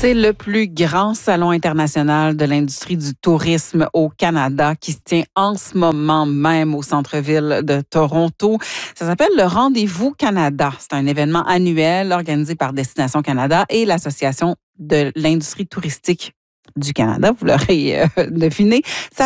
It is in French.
C'est le plus grand salon international de l'industrie du tourisme au Canada qui se tient en ce moment même au centre-ville de Toronto. Ça s'appelle le Rendez-vous Canada. C'est un événement annuel organisé par Destination Canada et l'Association de l'industrie touristique du Canada. Vous l'aurez deviné. Ça